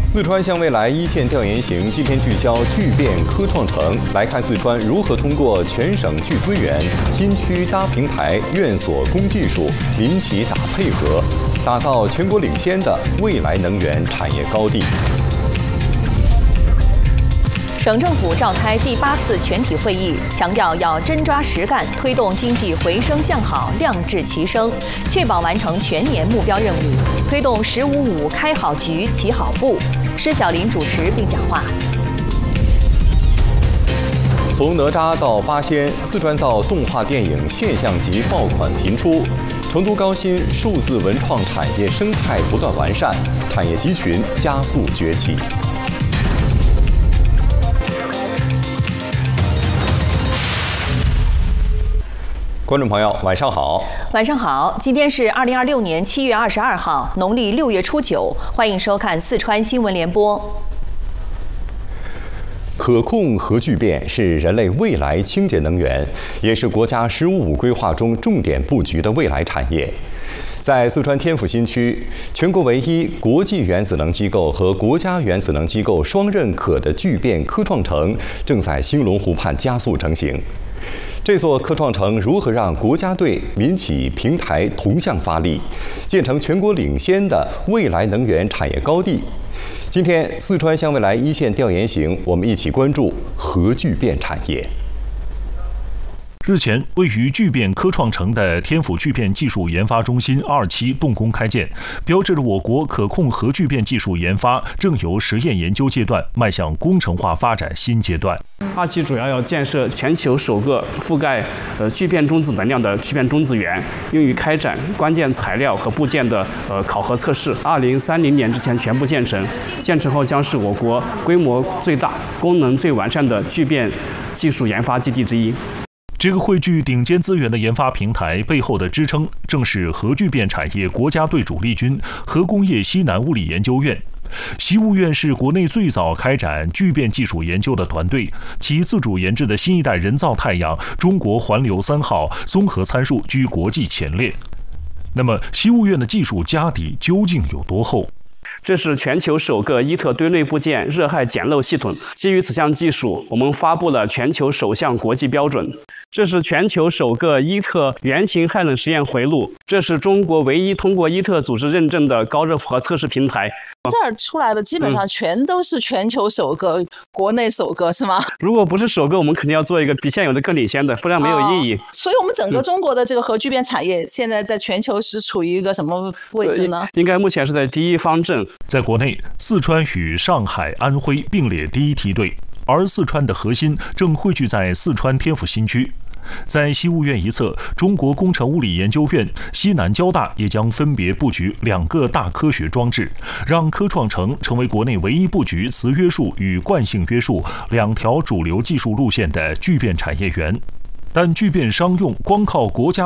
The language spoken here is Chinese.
四川向未来一线调研行今天聚焦聚变科创城，来看四川如何通过全省聚资源、新区搭平台、院所供技术、民企打配合，打造全国领先的未来能源产业高地。 省政府召开第8次全体会议，强调要真抓实干，推动经济回升向好，量质齐升，确保完成全年目标任务，推动“15-5”开好局、起好步。施小林主持并讲话。 从哪吒到八仙，四川造动画电影现象级爆款频出。成都高新数字文创产业生态不断完善，产业集群加速崛起。观众朋友，晚上好。 晚上好，今天是2026年7月22号，农历6月初9，欢迎收看四川新闻联播。 可控核聚变是人类未来清洁能源，也是国家“15-5”规划中重点布局的未来产业。在四川天府新区，全国唯一国际原子能机构和国家原子能机构双认可的聚变科创城正在兴隆湖畔加速成型。这座科创城如何让国家队、民企、平台同向发力，建成全国领先的未来能源产业高地？今天，四川向未来一线调研行，我们一起关注核聚变产业。 日前，位于聚变科创城的天府聚变技术研发中心2期动工开建，标志着我国可控核聚变技术研发正由实验研究阶段迈向工程化发展新阶段。 2期主要建设全球首个覆盖聚变中子能量的聚变中子源，用于开展关键材料和部件的考核测试。2030年之前全部建成，建成后将是我国规模最大、功能最完善的聚变技术研发基地之一。 这个汇聚顶尖资源的研发平台背后的支撑，正是核聚变产业国家队主力军——核工业西南物理研究院。西物院是国内最早开展聚变技术研究的团队，其自主研制的新一代人造太阳中国环流3号综合参数居国际前列。那么，西物院的技术家底究竟有多厚？ 这是全球首个伊特堆内部件热氦减漏系统。基于此项技术，我们发布了全球首项国际标准。这是全球首个伊特原型氦冷实验回路。这是中国唯一通过伊特组织认证的高热负荷测试平台。 这儿出来的基本上全都是全球首个、国内首个，是吗？ 如果不是首个，我们肯定要做一个比现有的更领先的，不然没有意义。 所以我们整个中国的这个核聚变产业现在在全球是处于一个什么位置呢？ 应该目前是在第一方阵。 在国内，四川与上海、安徽并列第一梯队，而四川的核心正汇聚在四川天府新区。在西物院一侧，中国工程物理研究院、西南交大也将分别布局2个大科学装置，让科创城成为国内唯一布局磁约束与惯性约束2条主流技术路线的聚变产业园。但聚变商用光靠国家